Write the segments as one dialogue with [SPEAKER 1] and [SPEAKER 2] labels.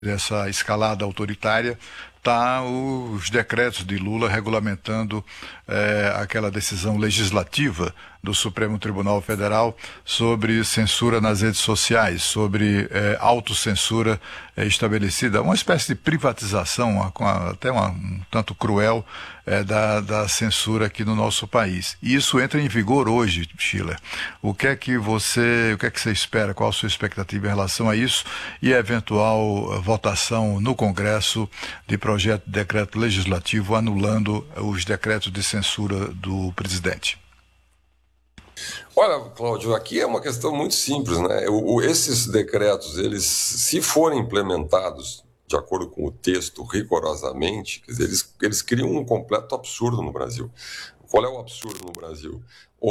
[SPEAKER 1] dessa escalada autoritária está os decretos de Lula regulamentando aquela decisão legislativa do Supremo Tribunal Federal sobre censura nas redes sociais, sobre autocensura estabelecida, uma espécie de privatização, até um tanto cruel, da censura aqui no nosso país. E isso entra em vigor hoje, Schiller. O que é que você espera? Qual a sua expectativa em relação a isso e a eventual votação no Congresso de projeto de decreto legislativo anulando os decretos de censura do presidente?
[SPEAKER 2] Olha, Cláudio, aqui é uma questão muito simples, né? Esses decretos, eles, se forem implementados de acordo com o texto rigorosamente, quer dizer, eles criam um completo absurdo no Brasil. Qual é o absurdo no Brasil?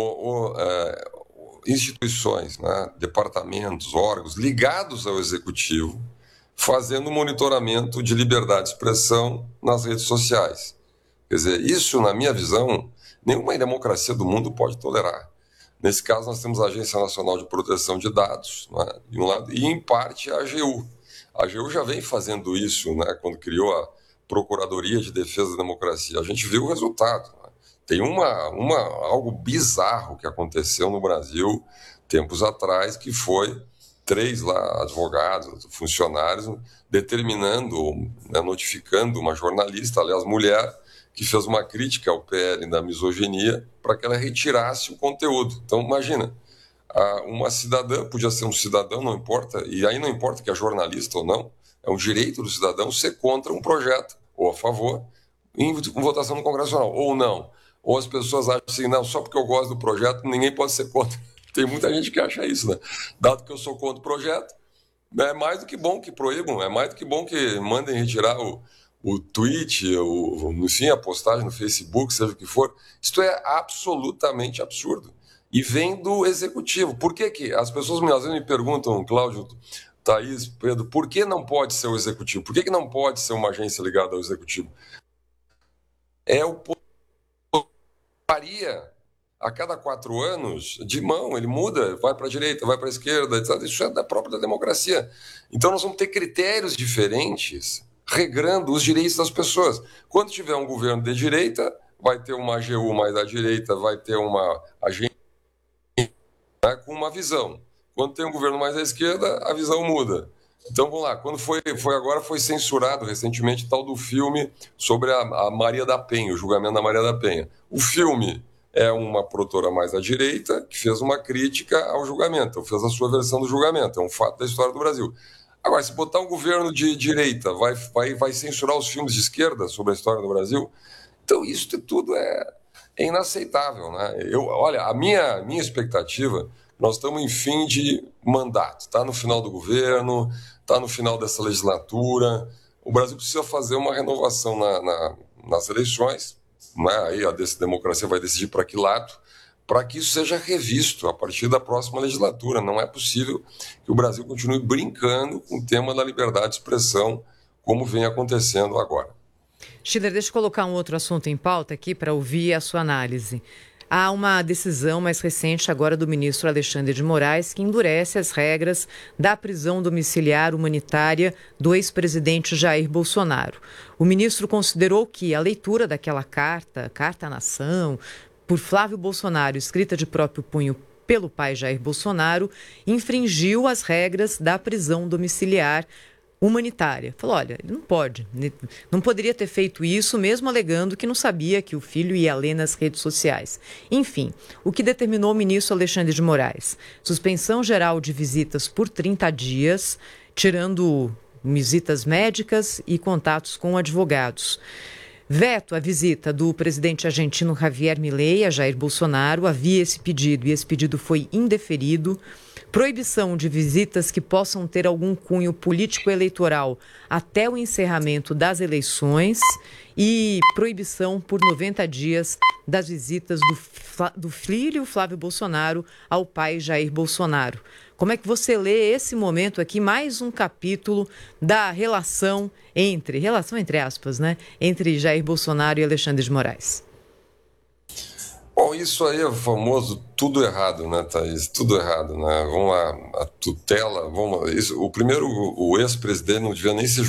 [SPEAKER 2] Instituições, né, departamentos, órgãos ligados ao executivo fazendo monitoramento de liberdade de expressão nas redes sociais. Quer dizer, isso, na minha visão, nenhuma democracia do mundo pode tolerar. Nesse caso, nós temos a Agência Nacional de Proteção de Dados, né, de um lado, e, em parte, a AGU. A AGU já vem fazendo isso, né, quando criou a Procuradoria de Defesa da Democracia. A gente viu o resultado. Né? Tem algo bizarro que aconteceu no Brasil tempos atrás, que foi 3 lá, advogados, funcionários, determinando, né, notificando uma jornalista, aliás, mulher, que fez uma crítica ao PL da misoginia para que ela retirasse o conteúdo. Então, imagina, uma cidadã, podia ser um cidadão, não importa, e aí não importa que é jornalista ou não, é um direito do cidadão ser contra um projeto, ou a favor, em votação no Congresso Nacional, ou não. Ou as pessoas acham assim, não, só porque eu gosto do projeto, ninguém pode ser contra. Tem muita gente que acha isso, né? Dado que eu sou contra o projeto, é mais do que bom que proíbam, é mais do que bom que mandem retirar o tweet, enfim, a postagem no Facebook, seja o que for. Isto é absolutamente absurdo. E vem do executivo. Por que as pessoas às vezes me perguntam, Cláudio, Thaís, Pedro, por que não pode ser o executivo? Por que não pode ser uma agência ligada ao executivo? É o varia a cada 4 anos de mão, ele muda, vai para a direita, vai para a esquerda, etc. Isso é da própria democracia. Então nós vamos ter critérios diferentes regrando os direitos das pessoas. Quando tiver um governo de direita, vai ter uma AGU mais da direita, vai ter uma agência, né, com uma visão. Quando tem um governo mais à esquerda, a visão muda. Então, vamos lá, quando foi censurado recentemente tal do filme sobre a Maria da Penha, o julgamento da Maria da Penha. O filme é uma produtora mais à direita que fez uma crítica ao julgamento, fez a sua versão do julgamento, é um fato da história do Brasil. Agora, se botar um governo de direita, vai censurar os filmes de esquerda sobre a história do Brasil? Então, isso tudo é inaceitável, né? Olha, a minha expectativa, nós estamos em fim de mandato, está no final do governo, está no final dessa legislatura. O Brasil precisa fazer uma renovação nas eleições, né? Aí a democracia vai decidir para que lado, para que isso seja revisto a partir da próxima legislatura. Não é possível que o Brasil continue brincando com o tema da liberdade de expressão, como vem acontecendo agora.
[SPEAKER 3] Schiller, deixa eu colocar um outro assunto em pauta aqui para ouvir a sua análise. Há uma decisão mais recente agora do ministro Alexandre de Moraes que endurece as regras da prisão domiciliar humanitária do ex-presidente Jair Bolsonaro. O ministro considerou que a leitura daquela Carta à Nação, por Flávio Bolsonaro, escrita de próprio punho pelo pai Jair Bolsonaro, infringiu as regras da prisão domiciliar humanitária. Falou, olha, ele não poderia ter feito isso, mesmo alegando que não sabia que o filho ia ler nas redes sociais. Enfim, o que determinou o ministro Alexandre de Moraes? Suspensão geral de visitas por 30 dias, tirando visitas médicas e contatos com advogados. Veto à visita do presidente argentino Javier Milei a Jair Bolsonaro. Havia esse pedido e esse pedido foi indeferido. Proibição de visitas que possam ter algum cunho político-eleitoral até o encerramento das eleições e proibição por 90 dias das visitas do filho Flávio Bolsonaro ao pai Jair Bolsonaro. Como é que você lê esse momento aqui, mais um capítulo da relação entre aspas, né, entre Jair Bolsonaro e Alexandre de Moraes?
[SPEAKER 2] Bom, isso aí é o famoso tudo errado, né, Thaís? Tudo errado, né? Vamos lá, a tutela, o ex-presidente não devia nem ser